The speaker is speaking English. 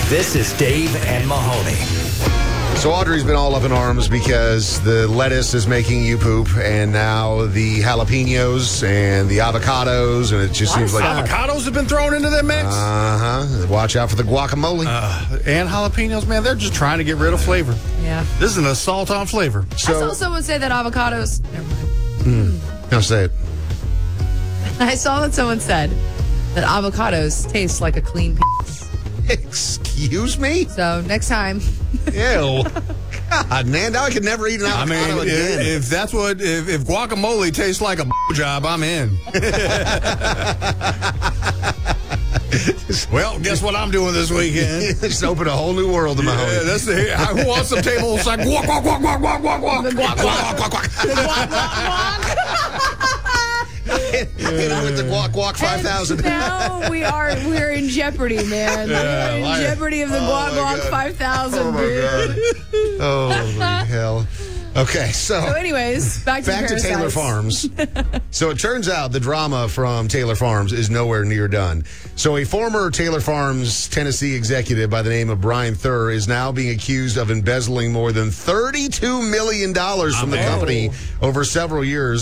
This is Dave and Mahoney. So Audrey's been all up in arms because the lettuce is making you poop, and now the jalapenos and the avocados, and it just seems like avocados have been thrown into that mix. Watch out for the guacamole and jalapenos, man. They're just trying to get rid of flavor. Yeah, this is an assault on flavor. I saw someone say that avocados. Never mind. Now say it. I saw that someone said that avocados taste like a clean penis. Excuse me? So next time. Ew. God, man, now I could never eat an avocado again. If that's what, if guacamole tastes like a job, I'm in. Well, guess what I'm doing this weekend? Just open a whole new world to my home. That's who wants some tables like guac, guac, guac, guac, guac, guac, guac, The guac, guac, guac, guac, The guac, guac, guac. Hit him with the Guac Guac 5000. Now we're in jeopardy, man. We're in jeopardy of the Guac Guac 5000. Oh, my God. Oh, my hell. Okay, so anyways, back to Taylor Farms. So it turns out the drama from Taylor Farms is nowhere near done. So a former Taylor Farms Tennessee executive by the name of Brian Thur is now being accused of embezzling more than $32 million from the company over several years.